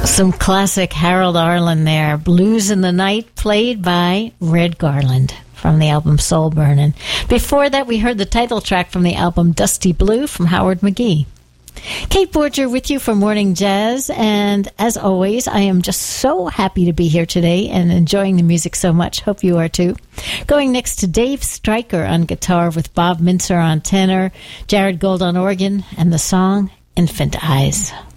Some classic Harold Arlen there. Blues in the Night, played by Red Garland from the album Soul Burnin'. Before that, we heard the title track from the album Dusty Blue from Howard McGee. Kate Borger with you for Morning Jazz, and as always, I am just so happy to be here today and enjoying the music so much. Hope you are too. Going next to Dave Stryker on guitar with Bob Mintzer on tenor, Jared Gold on organ, and the song Infant Eyes.